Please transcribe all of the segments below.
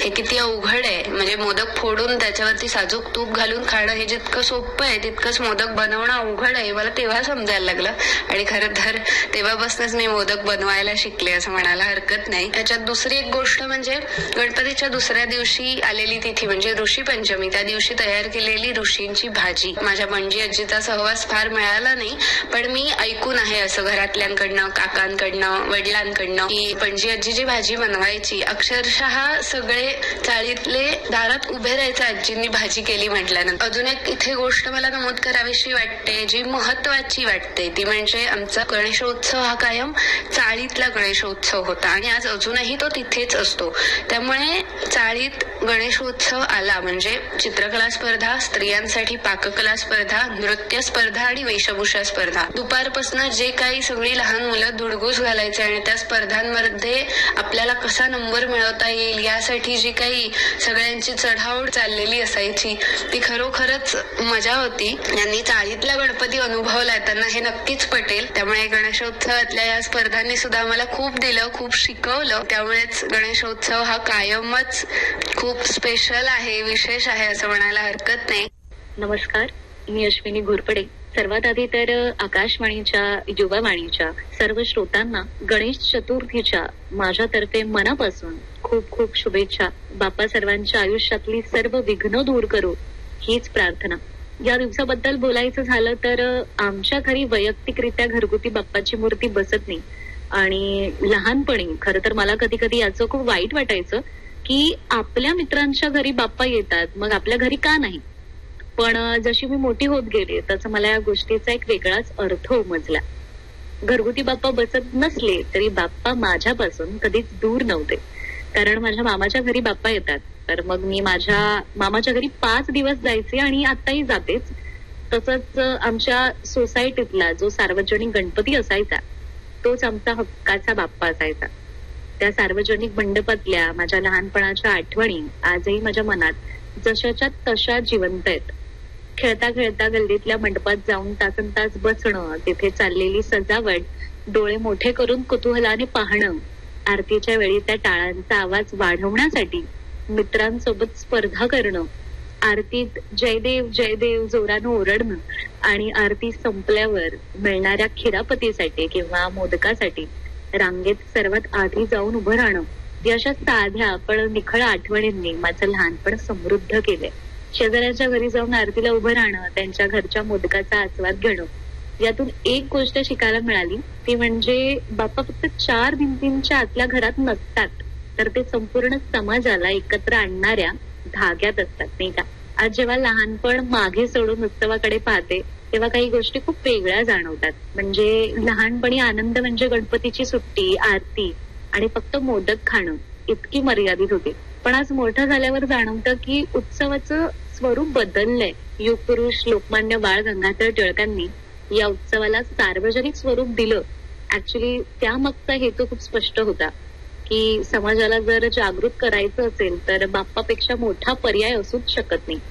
हे किती अवघड आहे. म्हणजे मोदक फोडून त्याच्यावरती साजूक तूप घालून खाणं हे जितकं सोपं आहे तितकंच मोदक बनवणं अवघड आहे मला तेव्हा समजायला लागलं. आणि खरं तर तेव्हापासूनच मी मोदक बनवायला शिकले असं म्हणायला हरकत नाही. त्याच्यात दुसरी एक गोष्ट म्हणजे गणपतीच्या दुसऱ्या दिवशी आलेली तिथी म्हणजे ऋषी पंचमी. त्या दिवशी तयार केलेली ऋषींची भाजी. माझ्या पणजी आजीचा सहवास फार मिळाला नाही, पण मी ऐकून आहे असं घरातल्यांकडनं, काकांकडनं, वडिलांकडनं की पणजी आजी जी भाजी बनवायची अक्षरशः सगळे चाळीतले दारात उभे राहायचे आजींनी भाजी केली म्हटल्यानंतर. अजून एक इथे गोष्ट मला नमूद करावीशी वाटते जी महत्वाची वाटते ती म्हणजे आमचा गणेशोत्सव हा कायम चाळीतला गणेशोत्सव होता आणि आज अजूनही तो तिथेच असतो. त्यामुळे चाळीत गणेशोत्सव आला म्हणजे चित्रकला स्पर्धा, स्त्रियांसाठी पाककला स्पर्धा, नृत्य स्पर्धा आणि वेशभूषा स्पर्धा. दुपारपासून जे काही सगळी लहान मुलं धुडगूस घालायचे आणि त्या स्पर्धांमध्ये आपल्याला कसा नंबर मिळवता येईल यासाठी जी काही सगळ्यांची चढाओढ चाललेली असायची ती खरोखरच मजा होती. यांनी चाळीतला गणपती अनुभवलाय त्यांना हे नक्कीच पटेल. त्यामुळे गणेशोत्सवातल्या या स्पर्धांनी सुद्धा आम्हाला खूप दिलं, खूप शिकवलं. त्यामुळेच गणेशोत्सव हा कायमच खूप स्पेशल आहे, विशेष आहे असं म्हणायला हरकत नाही. नमस्कार, मी अश्विनी घोरपडे. सर्वात आधी तर आकाशवाणीच्या, युवावाणीच्या सर्व श्रोतांना गणेश चतुर्थीच्या माझ्यातर्फे मनापासून खूप खूप शुभेच्छा. बाप्पा सर्वांच्या आयुष्यातली सर्व विघ्न दूर करू हीच प्रार्थना. या दिवसाबद्दल बोलायचं झालं तर आमच्या घरी वैयक्तिकरित्या घरगुती बाप्पाची मूर्ती बसत नाही. आणि लहानपणी खरं तर मला कधी कधी याचं खूप वाईट वाटायचं की आपल्या मित्रांच्या घरी बाप्पा येतात मग आपल्या घरी का नाही. पण जशी मी मोठी होत गेले तसं मला या गोष्टीचा एक वेगळाच अर्थ उमजला. घरगुती बाप्पा बसत नसले तरी बाप्पा माझ्यापासून कधीच दूर नव्हते. कारण माझ्या मामाच्या घरी बाप्पा येतात तर मग मी माझ्या मामाच्या घरी 5 दिवस जायचे आणि आताही जातेच. तसंच आमच्या सोसायटीतला जो सार्वजनिक गणपती असायचा तोच आमचा हक्काचा बाप्पा असायचा. त्या सार्वजनिक मंडपातल्या माझ्या लहानपणाच्या आठवणी आजही माझ्या मनात जशाच्या तशा जिवंत आहेत. खेळता खेळता गल्लीतल्या मंडपात जाऊन तासनतास बसणं, तिथे चाललेली सजावट डोळे मोठे करून कुतूहलाने पाहणं, आरतीच्या वेळी त्या टाळांचा आवाज वाढवण्यासाठी मित्रांसोबत स्पर्धा करणं, आरतीत जयदेव जयदेव जोरानं ओरडणं आणि आरती संपल्यावर मिळणाऱ्या खिरापतीसाठी किंवा मोदकासाठी रांगेत सर्वात आधी जाऊन उभं राहणं, या अशा साध्या पण निखळ आठवणींनी माझं लहानपण समृद्ध केलंय. शेजाऱ्यांच्या घरी जाऊन आरतीला उभं राहणं, त्यांच्या घरच्या मोदकाचा आस्वाद घेणं, यातून एक गोष्ट शिकायला मिळाली ती म्हणजे बाप्पा फक्त 4 भिंतींच्या आतल्या घरात नसतात तर ते संपूर्ण समाजाला एकत्र आणणाऱ्या धाग्यात असतात, नाही का. आज जेव्हा लहानपण मागे सोडून उत्सवाकडे पाहते तेव्हा काही गोष्टी खूप वेगळ्या जाणवतात. म्हणजे लहानपणी आनंद म्हणजे गणपतीची सुट्टी, आरती आणि फक्त मोदक खाणं इतकी मर्यादित होती. पण आज मोठं झाल्यावर जाणवतं की उत्सवाचं स्वरूप बदललंय. युग पुरुष लोकमान्य बाळ गंगाधर टिळकांनी या उत्सवाला सार्वजनिक स्वरूप दिलं. ऍक्च्युली त्यामागचा हेतू खूप स्पष्ट होता की समाजाला जर जागृत करायचं असेल तर बाप्पापेक्षा मोठा पर्याय असूच शकत नाही.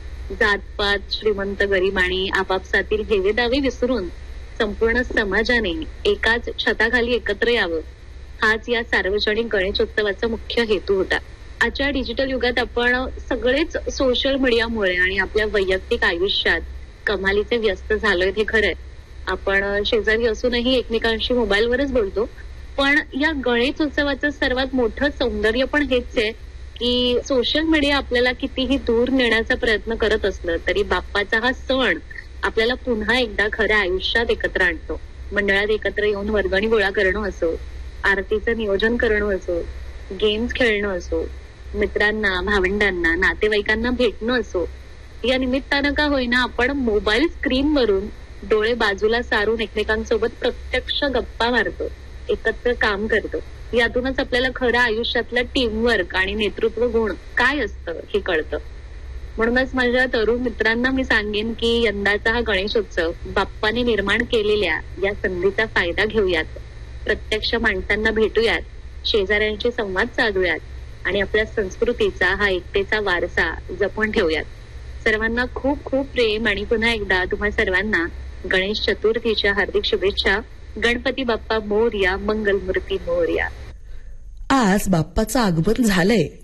जातपात, श्रीमंत, गरीब आणि आपापसातील हेवेदावे विसरून संपूर्ण समाजाने एकाच छताखाली एकत्र यावं हाच या सार्वजनिक गणेशोत्सवाचा मुख्य हेतू होता. आजच्या डिजिटल युगात आपण सगळेच सोशल मीडियामुळे आणि आपल्या वैयक्तिक आयुष्यात कमालीचे व्यस्त झालोय हे खरंय. आपण शेजारी असूनही एकमेकांशी मोबाईलवरच बोलतो. पण या गणेशोत्सवाचं सर्वात मोठं सौंदर्य पण हेच आहे की सोशल मीडिया आपल्याला कितीही दूर नेण्याचा प्रयत्न करत असलं तरी बाप्पाचा हा सण आपल्याला पुन्हा एकदा खऱ्या आयुष्यात एकत्र आणतो. मंडळात एकत्र येऊन वर्गणी गोळा करणं असो, आरतीचं नियोजन करणं असो, गेम्स खेळणं असो, मित्रांना, भावंडांना, नातेवाईकांना भेटणं असो, या निमित्तानं का होईना आपण मोबाईल स्क्रीनवरून डोळे बाजूला सारून एकमेकांसोबत प्रत्यक्ष गप्पा मारतो, एकत्र काम करतो. यातूनच आपल्याला खऱ्या आयुष्यातलं टीमवर्क आणि नेतृत्व गुण काय असतं हे कळतं. म्हणूनच माझ्या तरुण मित्रांना मी सांगेन की यंदाचा हा गणेशोत्सव बाप्पाने निर्माण केलेल्या या संधीचा फायदा घेऊयात. प्रत्यक्ष माणसांना भेटूयात, शेजाऱ्यांशी संवाद साधूयात आणि आपल्या संस्कृतीचा हा एकतेचा वारसा जपून ठेवूयात. सर्वांना खूप खूप प्रेम आणि पुन्हा एकदा तुम्हा सर्वांना गणेश चतुर्थीच्या हार्दिक शुभेच्छा. गणपती बाप्पा मोरया, मंगलमूर्ती मोरया. आज बाप्पाचं आगमन झालंय